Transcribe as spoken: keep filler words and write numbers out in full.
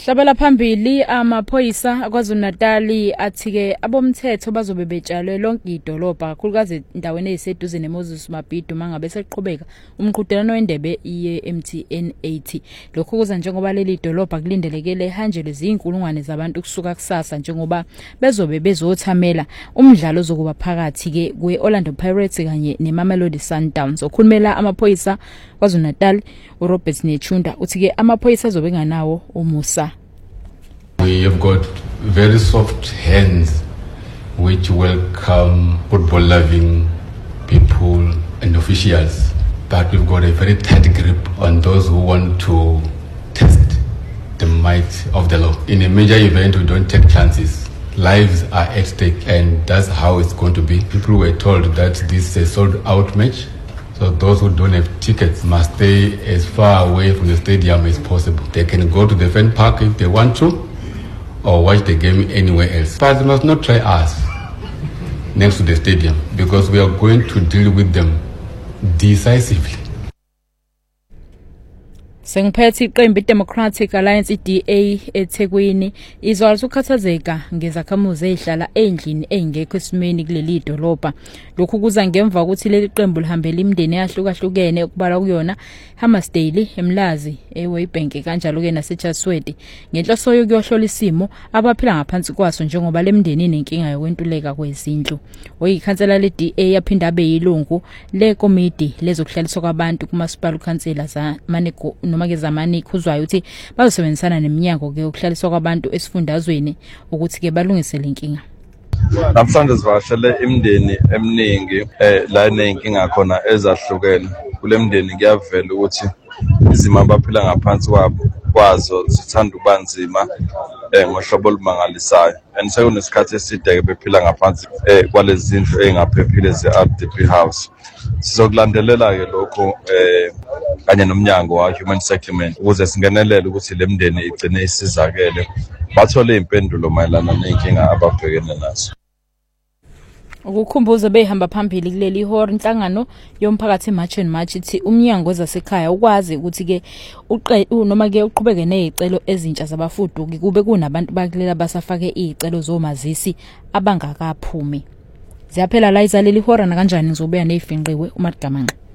Hlabela phambili amaphoyisa aKwaZulu-Natal athi-ke abomthetho bazobe betshalwe lonke idolobha kakhulukazi endaweni eziseduze neMoses Mabhida mangabe seqhubeka umqhudelano wendebe ye-M T N eighty. Lokhu kuza njengoba leli dolobha kulindelekele ehanjelwe izinkulungwane zabantu kusuka kusasa njengoba bezobe bezothamela umdlalo ozokuba phakathi-ke kwe-Orlando Pirates kanye neMamelodi Sundowns. Okhulumela amaphoyisa KwaZulu-Natal uRobert Nechunda uthi-ke amaphoyisa azobe nganawo umusa. We have got very soft hands which welcome football-loving people and officials, but we've got a very tight grip on those who want to test the might of the law. In a major event, we don't take chances. Lives are at stake, and that's how it's going to be. People were told that this is a sold-out match, so those who don't have tickets must stay as far away from the stadium as possible. They can go to the fan park if they want to, or watch the game anywhere else. But they must not try us next to the stadium, because we are going to deal with them decisively. Sengiphethe iqembu iDemocratic Alliance I-D A eThekwini izwala ukukhathazeka ngezakhamuzi ezihlala endlini engekho esimeni kuleli dolobha. Lokhu kuza ngemva ukuthi leli qembu lihambela imindeni eyahlukahlukene ukubala kuyona Hammarsdale, eMlazi, eWaybank kanjalo ke naseChasweti ngenhloso yokuyohlola isimo abaphila ngaphansi kwaso njengoba lemndeni inenkinga yokwentuleka kwezindlu. Oyikhansela le-D A yaphinda abe yilungu lekomidi lezokuhlaliswa kwabantu kumasipala ukhansela zaManeko noma ke zamani khuzwayo uthi bazosebenzisana neminyango ke ukuhlaliswa kwabantu esifundazweni ukuthi ke balungise lenkinga. Namhlanje sivashele imindeni eminingi eh la inenkinga khona ezahlukene. Kule mndeni kuyavela ukuthi izimo abaphila ngaphansi kwabo kwazo zithanda ukubanzima eh ngohlobo olumangalisayo. And sekunesikhathi eside ke bephila ngaphansi eh kwalezi zindlu ezingaphephile ze-R D P house. Sizokulandelela ke lokho eh kanye nomnyango wa Human Settlement ukuze singenelele ukuthi lemndeni igcine isizakele bathole impendulo mayelana nenkinga ababhekene nazo. Ukukhumbuza behamba phambili kuleli ihora inhlangano yomphakathi eMarch and March ithi umnyango wezasekhaya ukwazi ukuthi ke uqe noma ke uqhubeke nezicelo ezintsha zabafuduki kube kunabantu bakulela basafake izicelo zomazisi abangakaphumi. Ziyaphela la izaleli ihora na kanjani ngizobuya nezifinqiwe uMaDgamanqa.